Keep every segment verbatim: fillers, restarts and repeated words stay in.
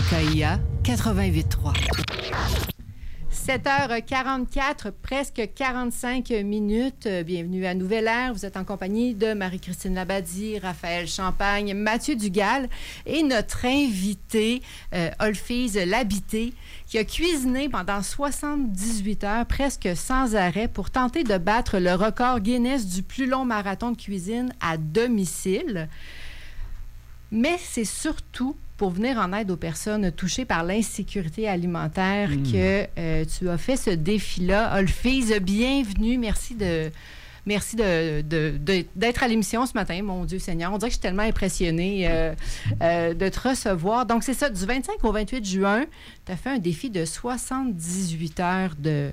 K I A quatre-vingt-huit trois. sept heures quarante-quatre, presque quarante-cinq minutes. Bienvenue à Nouvelle Ère. Vous êtes en compagnie de Marie-Christine Labadie, Raphaël Champagne, Mathieu Dugal et notre invité, euh, Olfise Labité, qui a cuisiné pendant soixante-dix-huit heures, presque sans arrêt, pour tenter de battre le record Guinness du plus long marathon de cuisine à domicile. Mais c'est surtout pour venir en aide aux personnes touchées par l'insécurité alimentaire mmh. que euh, tu as fait ce défi-là. Olfise, bienvenue. Merci de merci de, de, de, d'être à l'émission ce matin, mon Dieu Seigneur. On dirait que je suis tellement impressionnée euh, euh, de te recevoir. Donc, c'est ça, du vingt-cinq au vingt-huit juin, tu as fait un défi de soixante-dix-huit heures de,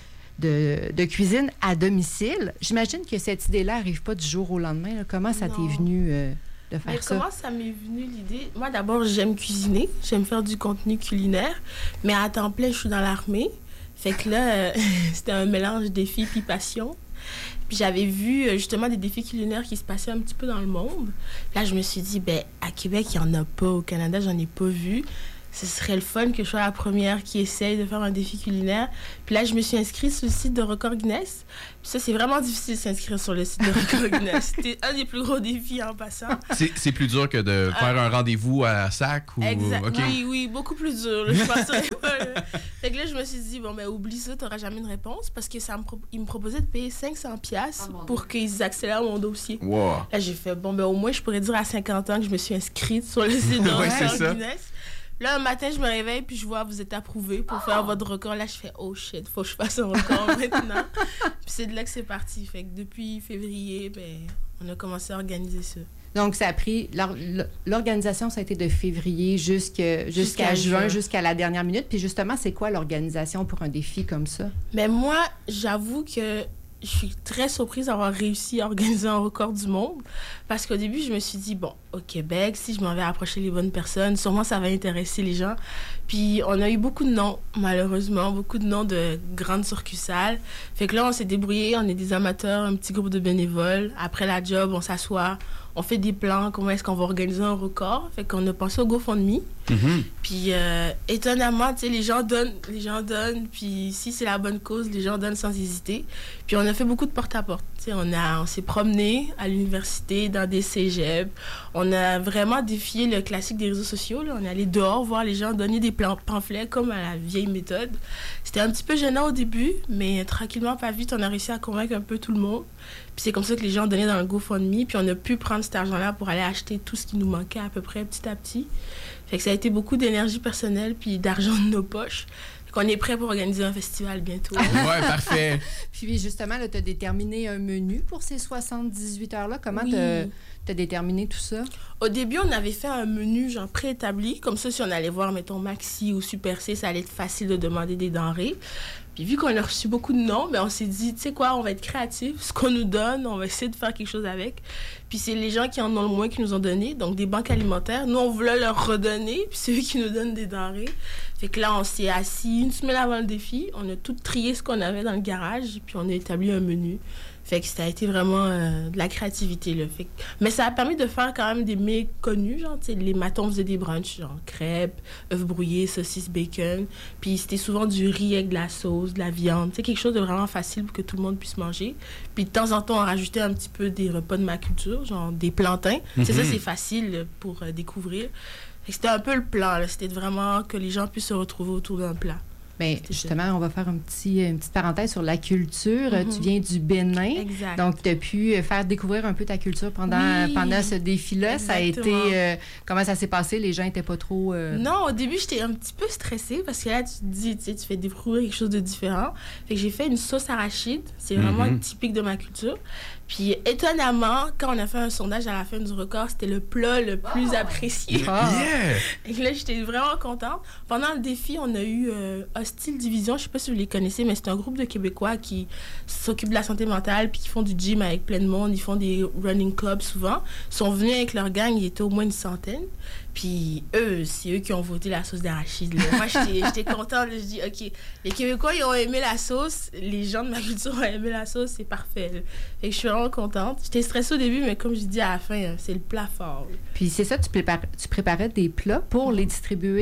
de, de cuisine à domicile. J'imagine que cette idée-là n'arrive pas du jour au lendemain. Là. Comment ça non. t'est venu... Euh, de faire Mais ça. Comment ça m'est venu l'idée? Moi, d'abord, j'aime cuisiner. J'aime faire du contenu culinaire. Mais à temps plein, je suis dans l'armée. Fait que là, euh, c'était un mélange défi puis passion. Puis j'avais vu, justement, des défis culinaires qui se passaient un petit peu dans le monde. Là, je me suis dit, ben à Québec, il n'y en a pas. Au Canada, j'en ai pas vu. Ce serait le fun que je sois la première qui essaye de faire un défi culinaire. Puis là, je me suis inscrite sur le site de Record Guinness. Puis ça, c'est vraiment difficile de s'inscrire sur le site de Record Guinness. C'était un des plus gros défis en passant. C'est, c'est plus dur que de faire euh, un rendez-vous à sac ou... Exact. Okay. Oui, oui, beaucoup plus dur. Là, je penserais pas. Là. Fait que là, je me suis dit, bon, ben oublie ça, t'auras jamais une réponse. Parce que ça me, pro- ils me proposaient de payer cinq cents dollars oh, pour qu'ils accélèrent mon dossier. Wow. Là, j'ai fait, bon, ben au moins, je pourrais dire à cinquante ans que je me suis inscrite sur le site de ouais, Record Guinness. Là, un matin, je me réveille, puis je vois, vous êtes approuvé pour oh. faire votre record. Là, je fais, oh shit, faut que je fasse un record maintenant. Puis c'est de là que c'est parti. Fait que depuis février, ben, on a commencé à organiser ça. Donc, ça a pris... L'or, l'organisation, ça a été de février jusqu'à, jusqu'à, jusqu'à juin, juin, jusqu'à la dernière minute. Puis justement, c'est quoi l'organisation pour un défi comme ça? Mais moi, j'avoue que je suis très surprise d'avoir réussi à organiser un record du monde. Parce qu'au début, je me suis dit, bon, au Québec, si je m'en vais approcher les bonnes personnes, sûrement ça va intéresser les gens. Puis on a eu beaucoup de noms, malheureusement, beaucoup de noms de grandes succursales. Fait que là, on s'est débrouillé, on est des amateurs, un petit groupe de bénévoles. Après la job, on s'assoit, on fait des plans, comment est-ce qu'on va organiser un record. Fait qu'on a pensé au GoFundMe. Mm-hmm. Puis euh, étonnamment, tu sais, les gens donnent, les gens donnent. Puis si c'est la bonne cause, les gens donnent sans hésiter. Puis on a fait beaucoup de porte-à-porte. Tu sais, on, a, on s'est promené à l'université, dans des cégeps. On a vraiment défié le classique des réseaux sociaux. Là. On est allé dehors voir les gens donner des plans, pamphlets comme à la vieille méthode. C'était un petit peu gênant au début, mais tranquillement, pas vite, on a réussi à convaincre un peu tout le monde. Puis c'est comme ça que les gens donnaient dans le GoFundMe. Puis on a pu prendre cet argent-là pour aller acheter tout ce qui nous manquait à peu près petit à petit. Fait que ça a été beaucoup d'énergie personnelle puis d'argent de nos poches. Qu'on est prêt pour organiser un festival bientôt. Ouais, parfait. Puis justement, tu as déterminé un menu pour ces soixante-dix-huit heures-là. Comment tu oui. as déterminé tout ça? Au début, on avait fait un menu genre préétabli. Comme ça, si on allait voir, mettons, Maxi ou Super C, ça allait être facile de demander des denrées. Puis vu qu'on a reçu beaucoup de noms, ben on s'est dit, tu sais quoi, on va être créatifs. Ce qu'on nous donne, on va essayer de faire quelque chose avec. Puis c'est les gens qui en ont le moins qui nous ont donné, donc des banques alimentaires. Nous, on voulait leur redonner, puis c'est eux qui nous donnent des denrées. Fait que là, on s'est assis une semaine avant le défi. On a tout trié ce qu'on avait dans le garage, puis on a établi un menu. Fait que ça a été vraiment euh, de la créativité, là. Fait que... Mais ça a permis de faire quand même des mets connus, genre, tu sais, les matons faisaient des brunchs, genre crêpes, œufs brouillés, saucisses, bacon. Puis c'était souvent du riz avec de la sauce, de la viande, tu sais, quelque chose de vraiment facile pour que tout le monde puisse manger. Puis de temps en temps, on rajoutait un petit peu des repas de ma culture, genre des plantains. Mm-hmm. C'est ça, c'est facile pour euh, découvrir. Fait que c'était un peu le plan, là. C'était vraiment que les gens puissent se retrouver autour d'un plat. Bien, justement, on va faire un petit, une petite parenthèse sur la culture. Mm-hmm. Tu viens du Bénin. Exact. Donc, tu as pu faire découvrir un peu ta culture pendant, oui, pendant ce défi-là. Exactement. Ça a été... Euh, comment ça s'est passé? Les gens n'étaient pas trop... Euh... Non, au début, j'étais un petit peu stressée parce que là, tu te dis, tu sais, tu fais découvrir quelque chose de différent. Fait que j'ai fait une sauce arachide. C'est vraiment mm-hmm. typique de ma culture. Puis, étonnamment, quand on a fait un sondage à la fin du record, c'était le plat le plus oh. apprécié. Oh. Yeah. Et là, j'étais vraiment contente. Pendant le défi, on a eu euh, Hostile Division. Je sais pas si vous les connaissez, mais c'est un groupe de Québécois qui s'occupent de la santé mentale puis qui font du gym avec plein de monde. Ils font des running clubs souvent. Ils sont venus avec leur gang, ils étaient au moins une centaine. Puis eux, c'est eux qui ont voté la sauce d'arachide. Là. Moi, j'étais, j'étais contente. Là, je dis, OK, les Québécois, ils ont aimé la sauce. Les gens de ma culture ont aimé la sauce. C'est parfait. Là. Fait que je suis vraiment contente. J'étais stressée au début, mais comme je dis à la fin, c'est le plat fort. Là. Puis c'est ça, tu préparais, tu préparais des plats pour mm-hmm. les distribuer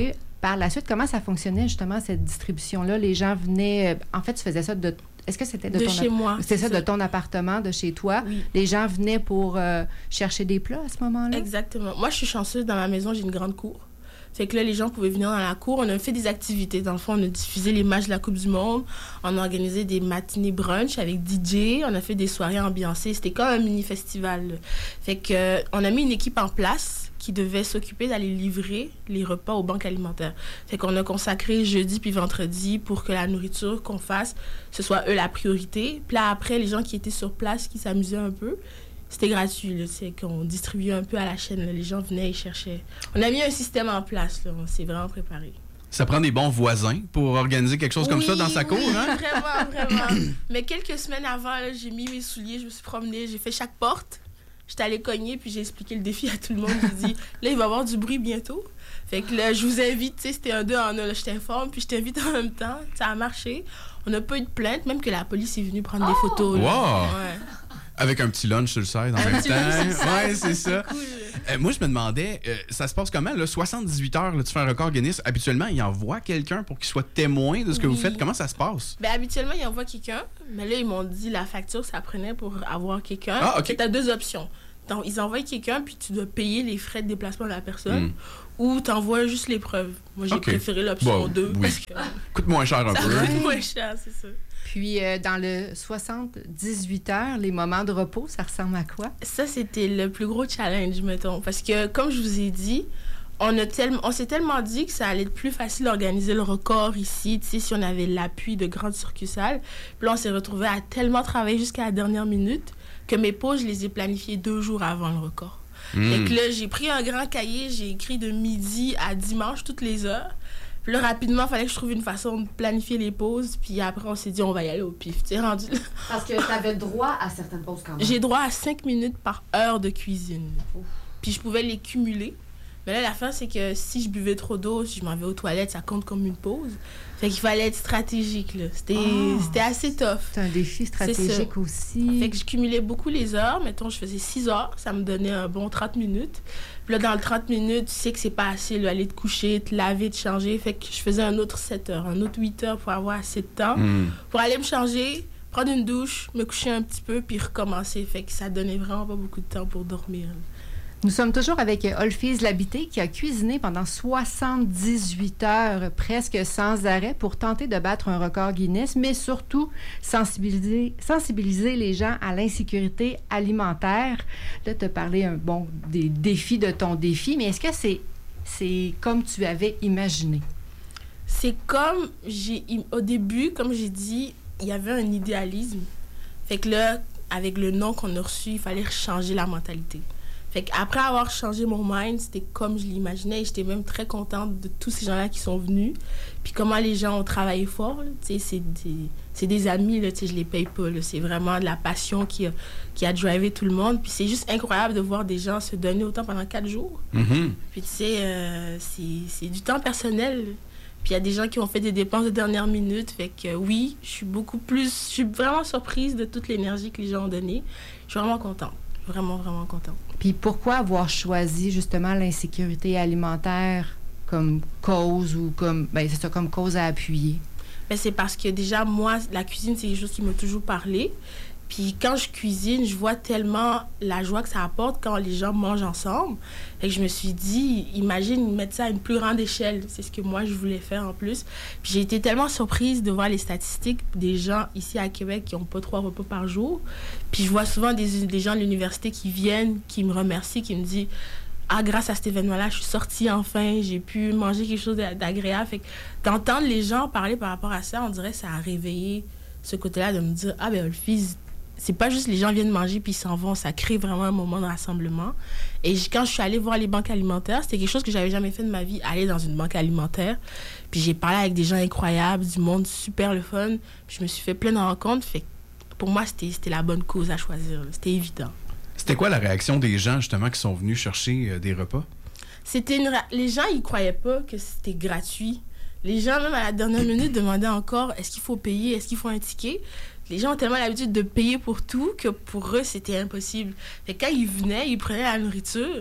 par la suite, comment ça fonctionnait justement, cette distribution-là? Les gens venaient... En fait, tu faisais ça de... Est-ce que c'était de, de ton... chez moi? C'était ça, ça, de ton appartement, de chez toi? Oui. Les gens venaient pour euh, chercher des plats à ce moment-là? Exactement. Moi, je suis chanceuse. Dans ma maison, j'ai une grande cour. Fait que là, les gens pouvaient venir dans la cour. On a fait des activités. Dans le fond, on a diffusé les matchs de la Coupe du Monde. On a organisé des matinées brunch avec D J. On a fait des soirées ambiancées. C'était comme un mini-festival. Là. Fait que, euh, on a mis une équipe en place qui devait s'occuper d'aller livrer les repas aux banques alimentaires. Fait qu'on a consacré jeudi puis vendredi pour que la nourriture qu'on fasse, ce soit eux la priorité. Puis là, après, les gens qui étaient sur place, qui s'amusaient un peu, c'était gratuit. Là, c'est qu'on distribuait un peu à la chaîne. Là. Les gens venaient et cherchaient. On a mis un système en place. Là. On s'est vraiment préparé. Ça prend des bons voisins pour organiser quelque chose comme oui, ça dans sa oui, cour, hein? Vraiment, vraiment. Mais quelques semaines avant, là, j'ai mis mes souliers, je me suis promenée, j'ai fait chaque porte. J'étais allée cogner, puis j'ai expliqué le défi à tout le monde. J'ai dit, là, il va y avoir du bruit bientôt. Fait que là, je vous invite, tu sais, c'était un deux en un. Là, je t'informe, puis je t'invite en même temps. Ça a marché. On n'a pas eu de plainte, même que la police est venue prendre oh! des photos. Là. Wow! Ouais. Avec un petit lunch sur le side en même petit lunch sur temps. le Ouais, c'est ça. Cool. Euh, moi, je me demandais, euh, ça se passe comment, là? soixante-dix-huit heures, là, tu fais un record Guinness. Habituellement, il envoie quelqu'un pour qu'il soit témoin de ce que oui. vous faites. Comment ça se passe? Ben, habituellement, il envoie quelqu'un. Mais là, ils m'ont dit la facture, ça prenait pour avoir quelqu'un. Ah, OK. Tu as deux options. Donc, ils envoient quelqu'un, puis tu dois payer les frais de déplacement de la personne. Mm. Ou tu envoies juste les preuves. Moi, j'ai OK. préféré l'option Bon, deux. oui. Parce que Coûte moins cher un ça peu. coûte moins cher, c'est ça. Puis, euh, dans le soixante-dix-huit heures, les moments de repos, ça ressemble à quoi? Ça, c'était le plus gros challenge, mettons. Parce que, comme je vous ai dit, on, a tellement, on s'est tellement dit que ça allait être plus facile d'organiser le record ici, tu sais, si on avait l'appui de grandes succursales. Puis là, on s'est retrouvés à tellement travailler jusqu'à la dernière minute que mes pauses, je les ai planifiées deux jours avant le record. Mm. Fait que là, j'ai pris un grand cahier, j'ai écrit de midi à dimanche, toutes les heures. Puis là, rapidement, il fallait que je trouve une façon de planifier les pauses. Puis après, on s'est dit, on va y aller au pif. Tu sais, rendu là. Parce que tu avais droit à certaines pauses quand même. J'ai droit à cinq minutes par heure de cuisine. Ouf. Puis je pouvais les cumuler. Mais là, la fin, c'est que si je buvais trop d'eau, si je m'en vais aux toilettes, ça compte comme une pause. Fait qu'il fallait être stratégique, là. C'était, oh, c'était assez tough. C'est un défi stratégique aussi. Fait que je cumulais beaucoup les heures. Mettons, je faisais six heures. Ça me donnait un bon trente minutes. Puis là, dans le trente minutes, tu sais que c'est pas assez, là, aller te coucher, te laver, te changer. Fait que je faisais un autre sept heures, un autre huit heures pour avoir assez de temps. Mm. Pour aller me changer, prendre une douche, me coucher un petit peu, puis recommencer. Fait que ça donnait vraiment pas beaucoup de temps pour dormir. Nous sommes toujours avec Olfise Labité qui a cuisiné pendant soixante-dix-huit heures presque sans arrêt pour tenter de battre un record Guinness, mais surtout sensibiliser, sensibiliser les gens à l'insécurité alimentaire. Là, tu as parlé un, bon, des défis de ton défi, mais est-ce que c'est, c'est comme tu avais imaginé? C'est comme, j'ai, au début, comme j'ai dit, il y avait un idéalisme. Fait que là, avec le nom qu'on a reçu, il fallait changer la mentalité. Fait qu'après avoir changé mon mind, c'était comme je l'imaginais et j'étais même très contente de tous ces gens-là qui sont venus. Puis comment les gens ont travaillé fort, tu sais, c'est des, c'est des amis, là, tu sais, je les paye pas, là. C'est vraiment de la passion qui a, qui a drivé tout le monde. Puis c'est juste incroyable de voir des gens se donner autant pendant quatre jours. Mm-hmm. Puis tu sais, euh, c'est, c'est du temps personnel. Puis il y a des gens qui ont fait des dépenses de dernière minute. Fait que oui, je suis beaucoup plus... Je suis vraiment surprise de toute l'énergie que les gens ont donnée. Je suis vraiment contente. Vraiment, vraiment contente. Puis pourquoi avoir choisi justement l'insécurité alimentaire comme cause ou comme... Bien, c'est ça, comme cause à appuyer? Bien, c'est parce que déjà, moi, la cuisine, c'est quelque chose qui m'a toujours parlé. Puis quand je cuisine, je vois tellement la joie que ça apporte quand les gens mangent ensemble. Et que je me suis dit, imagine mettre ça à une plus grande échelle. C'est ce que moi, je voulais faire en plus. Puis j'ai été tellement surprise de voir les statistiques des gens ici à Québec qui n'ont pas trois repas par jour. Puis je vois souvent des, des gens de l'université qui viennent, qui me remercient, qui me disent « Ah, grâce à cet événement-là, je suis sortie enfin, j'ai pu manger quelque chose d'agréable. » Fait que d'entendre les gens parler par rapport à ça, on dirait que ça a réveillé ce côté-là de me dire « Ah, ben Olfise, c'est pas juste les gens viennent manger puis ils s'en vont, ça crée vraiment un moment de rassemblement. » Et quand je suis allée voir les banques alimentaires, c'était quelque chose que j'avais jamais fait de ma vie, aller dans une banque alimentaire. Puis j'ai parlé avec des gens incroyables, du monde super le fun. Puis je me suis fait plein de rencontres. Fait que pour moi, c'était, c'était la bonne cause à choisir. C'était évident. C'était quoi la réaction des gens, justement, qui sont venus chercher euh, des repas? C'était une ra- Les gens, ils croyaient pas que c'était gratuit. Les gens, même à la dernière minute, demandaient encore, est-ce qu'il faut payer, est-ce qu'il faut un ticket? Les gens ont tellement l'habitude de payer pour tout que pour eux, c'était impossible. Fait que quand ils venaient, ils prenaient la nourriture.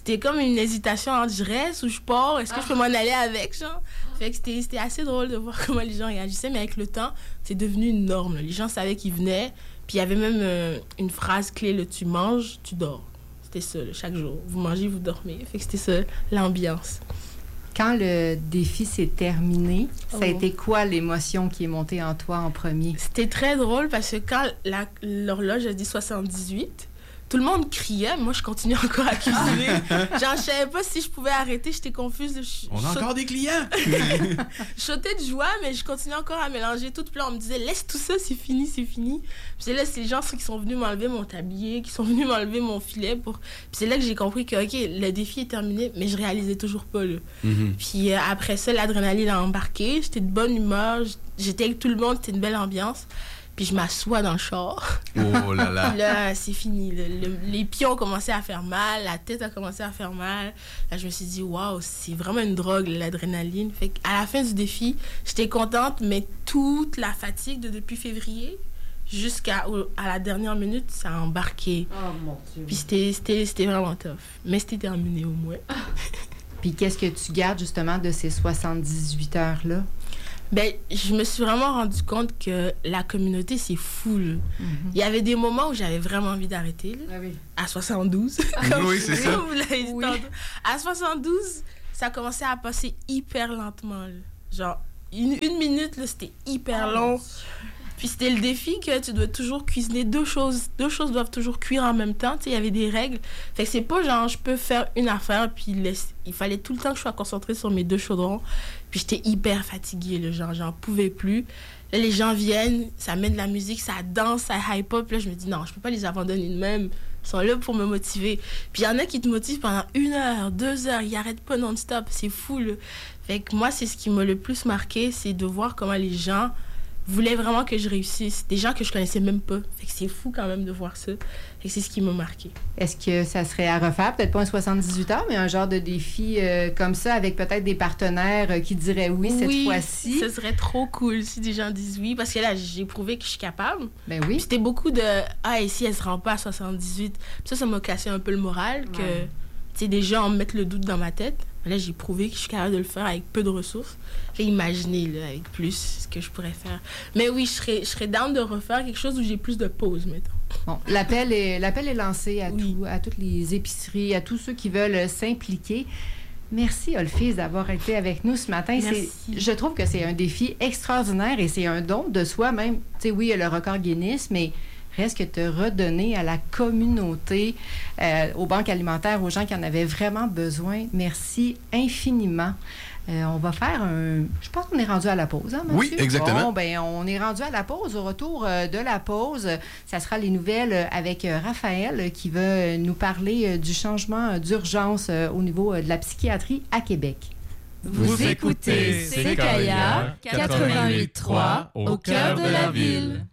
c'était comme une hésitation entre je reste ou je pars, est-ce que je peux m'en aller avec, genre? Fait que c'était, c'était assez drôle de voir comment les gens réagissaient, mais avec le temps, c'est devenu une norme. Là. Les gens savaient qu'ils venaient, puis il y avait même euh, une phrase clé, là, tu manges, tu dors. C'était ça, là, chaque jour. Vous mangez, vous dormez. Fait que c'était ça, l'ambiance. Quand le défi s'est terminé, Oh. ça a été quoi l'émotion qui est montée en toi en premier? C'était très drôle parce que quand la, l'horloge a dit soixante-dix-huit, tout le monde criait, moi je continuais encore à cuisiner. Genre, je savais pas si je pouvais arrêter, j'étais confuse. Je, On a je encore des clients! Je sautais de joie, mais je continuais encore à mélanger tout. Puis là, on me disait, laisse tout ça, c'est fini, c'est fini. Puis c'est là, c'est les gens qui sont venus m'enlever mon tablier, qui sont venus m'enlever mon filet. Pour... Puis c'est là que j'ai compris que, OK, le défi est terminé, mais je réalisais toujours pas, là. Mm-hmm. Puis euh, après ça, l'adrénaline a embarqué. J'étais de bonne humeur, j'étais avec tout le monde, c'était une belle ambiance. Puis je m'assois dans le char. Oh là là! Puis là, c'est fini. Le, le, les pieds ont commencé à faire mal, la tête a commencé à faire mal. Là, je me suis dit, waouh, c'est vraiment une drogue, l'adrénaline. Fait qu'à la fin du défi, j'étais contente, mais toute la fatigue de depuis février jusqu'à à la dernière minute, ça a embarqué. Oh mon Dieu. Puis c'était, c'était, c'était vraiment tough. Mais c'était terminé au moins. Puis qu'est-ce que tu gardes justement de ces soixante-dix-huit heures-là? Ben, je me suis vraiment rendu compte que la communauté, c'est fou. Là. Mm-hmm. Il y avait des moments où j'avais vraiment envie d'arrêter. Là. Ah oui. À soixante-douze. Oui, c'est ça. Vous l'avez dit Oui. tantôt. À soixante-douze, ça commençait à passer hyper lentement. Là. Genre, une, une minute, là, c'était hyper long. Puis c'était le défi que tu dois toujours cuisiner deux choses. Deux choses doivent toujours cuire en même temps. Tu sais, il y avait des règles. Fait que c'est pas genre, je peux faire une affaire, puis laisse... il fallait tout le temps que je sois concentrée sur mes deux chaudrons. Puis j'étais hyper fatiguée, là, genre, j'en pouvais plus. Là, les gens viennent, ça met de la musique, ça danse, ça hype-up. Là, je me dis, non, je peux pas les abandonner de même. Ils sont là pour me motiver. Puis il y en a qui te motivent pendant une heure, deux heures. Ils arrêtent pas non-stop. C'est fou, là. Fait que moi, c'est ce qui m'a le plus marqué, c'est de voir comment les gens voulaient vraiment que je réussisse. Des gens que je connaissais même pas. Fait que c'est fou quand même de voir ça. Fait que c'est ce qui m'a marqué. Est-ce que ça serait à refaire? Peut-être pas un soixante-dix-huit heures, mais un genre de défi euh, comme ça, avec peut-être des partenaires euh, qui diraient oui, cette oui, fois-ci? Ce serait trop cool si des gens disent oui. Parce que là, j'ai prouvé que je suis capable. Ben oui. Puis c'était beaucoup de « Ah, et si elle se rend pas à soixante-dix-huit? » Puis ça, ça m'a cassé un peu le moral. Que, Ouais. tu sais, des gens mettent le doute dans ma tête. Là, j'ai prouvé que je suis capable de le faire avec peu de ressources. J'ai imaginé, là, avec plus, ce que je pourrais faire. Mais oui, je serais, je serais down de refaire quelque chose où j'ai plus de pauses, mettons. Bon, l'appel est, l'appel est lancé à, Oui. tout, à toutes les épiceries, à tous ceux qui veulent s'impliquer. Merci, Olphise, d'avoir été avec nous ce matin. Merci. C'est, je trouve que c'est un défi extraordinaire et c'est un don de soi même. Tu sais, oui, il y a le record Guinness, mais reste que te redonner à la communauté, euh, aux banques alimentaires, aux gens qui en avaient vraiment besoin. Merci infiniment. Euh, on va faire un... Je pense qu'on est rendu à la pause, hein, Mathieu? Oui, exactement. Bon, ben, on est rendu à la pause. Au retour euh, de la pause, ça sera les nouvelles euh, avec euh, Raphaël euh, qui va euh, nous parler euh, du changement euh, d'urgence euh, au niveau euh, de la psychiatrie à Québec. Vous écoutez Séquoia quatre-vingt-huit trois au cœur de la ville.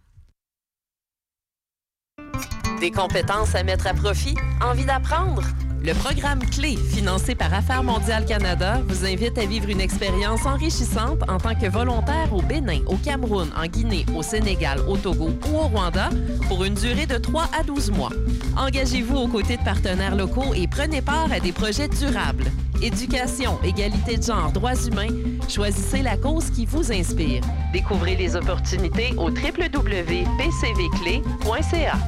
Des compétences à mettre à profit? Envie d'apprendre? Le programme Clé, financé par Affaires mondiales Canada, vous invite à vivre une expérience enrichissante en tant que volontaire au Bénin, au Cameroun, en Guinée, au Sénégal, au Togo ou au Rwanda pour une durée de trois à douze mois. Engagez-vous aux côtés de partenaires locaux et prenez part à des projets durables. Éducation, égalité de genre, droits humains, choisissez la cause qui vous inspire. Découvrez les opportunités au w w w point p c v clé point c a.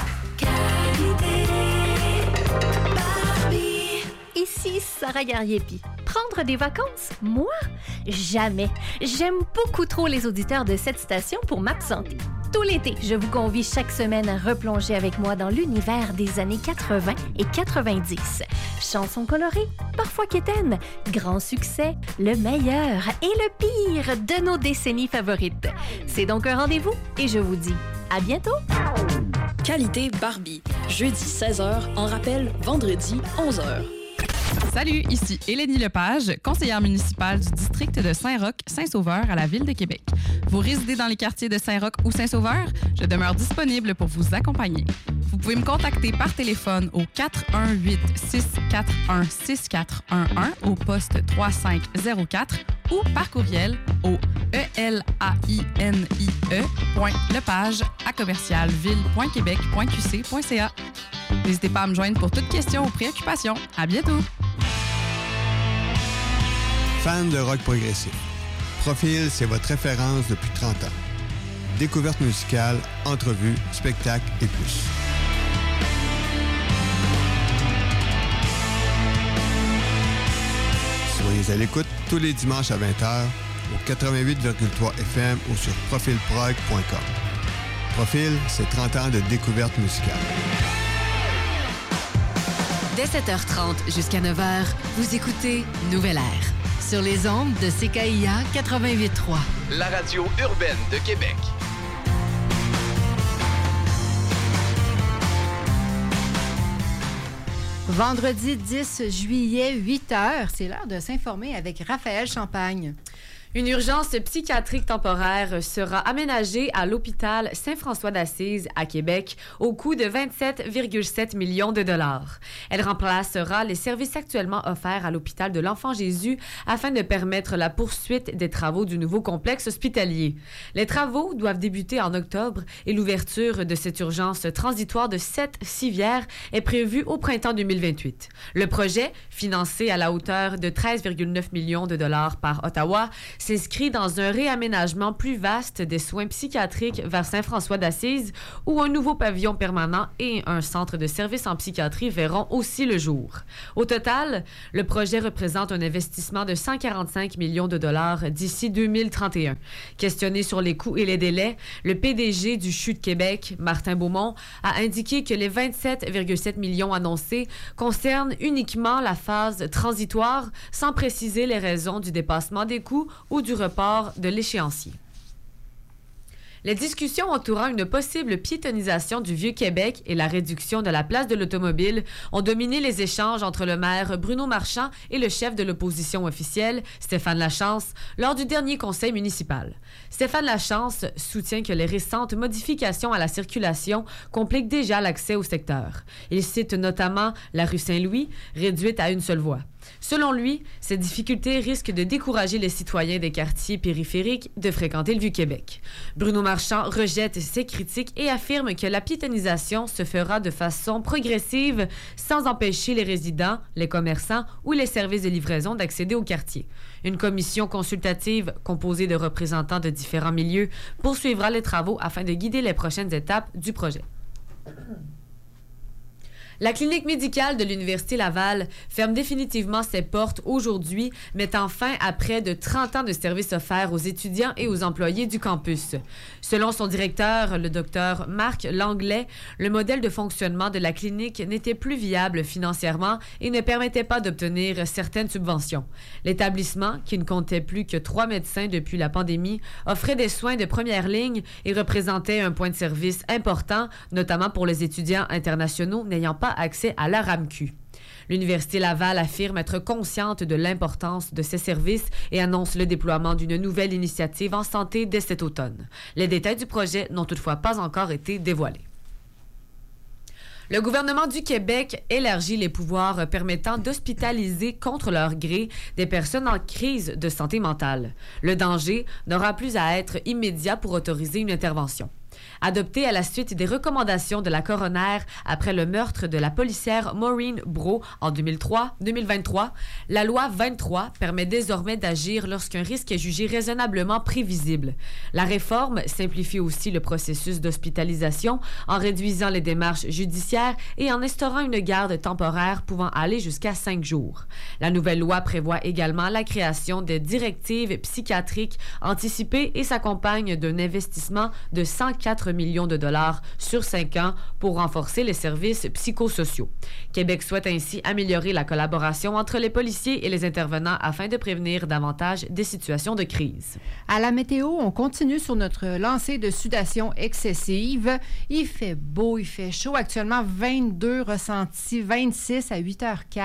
Ici Sarah Gariepi. Prendre des vacances? Moi? Jamais. J'aime beaucoup trop les auditeurs de cette station pour m'absenter. Tout l'été, je vous convie chaque semaine à replonger avec moi dans l'univers des années quatre-vingt et quatre-vingt-dix. Chansons colorées, parfois quétaines, grands succès, le meilleur et le pire de nos décennies favorites. C'est donc un rendez-vous et je vous dis à bientôt! Qualité Barbie. Jeudi seize heures, en rappel vendredi onze heures. Salut, ici Élénie Lepage, conseillère municipale du district de Saint-Roch, Saint-Sauveur à la Ville de Québec. Vous résidez dans les quartiers de Saint-Roch ou Saint-Sauveur? Je demeure disponible pour vous accompagner. Vous pouvez me contacter par téléphone au quatre un huit, six quatre un, six quatre un un au poste trois cinq zéro quatre ou par courriel au e l a i n i e point lepage à commercial ville point québec point q c point c a. N'hésitez pas à me joindre pour toute question ou préoccupation. À bientôt! Fan de rock progressif. Profil, c'est votre référence depuis trente ans. Découverte musicale, entrevues, spectacles et plus. Soyez à l'écoute tous les dimanches à vingt heures au quatre-vingt-huit virgule trois F M ou sur profil prog point com. Profil, c'est trente ans de découverte musicale. Dès sept heures trente jusqu'à neuf heures, vous écoutez Nouvelle Air. Sur les ondes de C K I A quatre-vingt-huit trois. La radio urbaine de Québec. Vendredi dix juillet, huit heures, c'est l'heure de s'informer avec Raphaël Champagne. Une urgence psychiatrique temporaire sera aménagée à l'hôpital Saint-François d'Assise à Québec au coût de vingt-sept virgule sept millions de dollars. Elle remplacera les services actuellement offerts à l'hôpital de l'Enfant-Jésus afin de permettre la poursuite des travaux du nouveau complexe hospitalier. Les travaux doivent débuter en octobre et l'ouverture de cette urgence transitoire de sept civières est prévue au printemps deux mille vingt-huit. Le projet, financé à la hauteur de treize virgule neuf millions de dollars par Ottawa, s'inscrit dans un réaménagement plus vaste des soins psychiatriques vers Saint-François d'Assise, où un nouveau pavillon permanent et un centre de services en psychiatrie verront aussi le jour. Au total, le projet représente un investissement de cent quarante-cinq millions de dollars d'ici deux mille trente et un. Questionné sur les coûts et les délais, le P D G du C H U de Québec, Martin Beaumont, a indiqué que les vingt-sept virgule sept millions annoncés concernent uniquement la phase transitoire, sans préciser les raisons du dépassement des coûts ou du report de l'échéancier. Les discussions entourant une possible piétonisation du Vieux-Québec et la réduction de la place de l'automobile ont dominé les échanges entre le maire Bruno Marchand et le chef de l'opposition officielle, Stéphane Lachance, lors du dernier conseil municipal. Stéphane Lachance soutient que les récentes modifications à la circulation compliquent déjà l'accès au secteur. Il cite notamment la rue Saint-Louis, réduite à une seule voie. Selon lui, ces difficultés risquent de décourager les citoyens des quartiers périphériques de fréquenter le Vieux-Québec. Bruno Marchand rejette ces critiques et affirme que la piétonisation se fera de façon progressive sans empêcher les résidents, les commerçants ou les services de livraison d'accéder au quartier. Une commission consultative composée de représentants de différents milieux poursuivra les travaux afin de guider les prochaines étapes du projet. La clinique médicale de l'Université Laval ferme définitivement ses portes aujourd'hui, mettant fin à près de trente ans de services offerts aux étudiants et aux employés du campus. Selon son directeur, le docteur Marc Langlais, le modèle de fonctionnement de la clinique n'était plus viable financièrement et ne permettait pas d'obtenir certaines subventions. L'établissement, qui ne comptait plus que trois médecins depuis la pandémie, offrait des soins de première ligne et représentait un point de service important, notamment pour les étudiants internationaux n'ayant pas accès à la R A M Q. L'Université Laval affirme être consciente de l'importance de ces services et annonce le déploiement d'une nouvelle initiative en santé dès cet automne. Les détails du projet n'ont toutefois pas encore été dévoilés. Le gouvernement du Québec élargit les pouvoirs permettant d'hospitaliser contre leur gré des personnes en crise de santé mentale. Le danger n'aura plus à être immédiat pour autoriser une intervention. Adoptée à la suite des recommandations de la coroner après le meurtre de la policière Maureen Brault en deux mille trois deux mille vingt-trois, la loi vingt-trois permet désormais d'agir lorsqu'un risque est jugé raisonnablement prévisible. La réforme simplifie aussi le processus d'hospitalisation en réduisant les démarches judiciaires et en instaurant une garde temporaire pouvant aller jusqu'à cinq jours. La nouvelle loi prévoit également la création de directives psychiatriques anticipées et s'accompagne d'un investissement de cent quatre millions de dollars sur cinq ans pour renforcer les services psychosociaux. Québec souhaite ainsi améliorer la collaboration entre les policiers et les intervenants afin de prévenir davantage des situations de crise. À la météo, on continue sur notre lancée de sudation excessive. Il fait beau, il fait chaud. Actuellement, vingt-deux ressentis, vingt-six à huit heures quatre.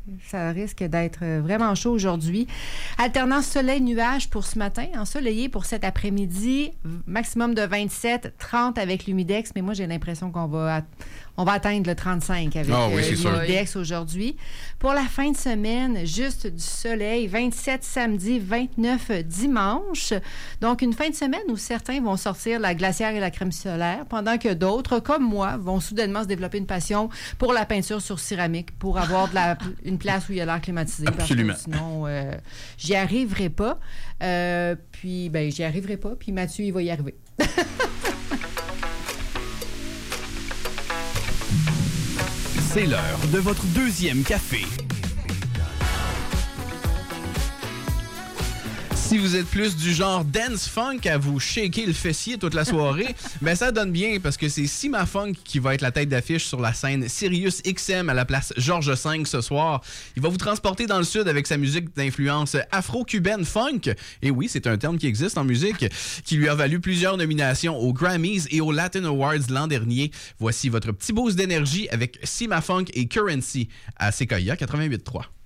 Ça risque d'être vraiment chaud aujourd'hui. Alternance soleil-nuage pour ce matin, ensoleillé pour cet après-midi, maximum de vingt-sept, trente avec l'humidex, mais moi, j'ai l'impression qu'on va, on va atteindre le trente-cinq avec oh, oui, euh, l'humidex aujourd'hui. Pour la fin de semaine, juste du soleil, vingt-sept samedi, vingt-neuf dimanche. Donc, une fin de semaine où certains vont sortir la glacière et la crème solaire, pendant que d'autres, comme moi, vont soudainement se développer une passion pour la peinture sur céramique, pour avoir de la, une place où il y a l'air climatisé. Absolument. Parce que sinon, euh, j'y arriverai pas. Euh, puis, ben, j'y arriverai pas. Puis Mathieu, il va y arriver. C'est l'heure de votre deuxième café. Si vous êtes plus du genre dance funk à vous shaker le fessier toute la soirée, ben ça donne bien parce que c'est Sima Funk qui va être la tête d'affiche sur la scène Sirius X M à la place Georges cinq ce soir. Il va vous transporter dans le sud avec sa musique d'influence afro-cubaine funk. Et oui, c'est un terme qui existe en musique, qui lui a valu plusieurs nominations aux Grammys et aux Latin Awards l'an dernier. Voici votre petit boost d'énergie avec Sima Funk et Currency à C K I A quatre-vingt-huit trois.